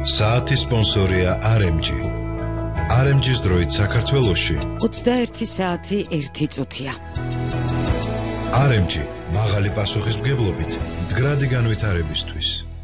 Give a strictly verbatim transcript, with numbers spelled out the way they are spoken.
საათის სპონსორია არ ემ ჯი. არ ემ ჯის დროით საქართველოში ოცდაერთი საათი ერთი წუთია. არ ემ ჯი მაღალი პასუხისმგებლობით მდგრადი განვითარებისთვის.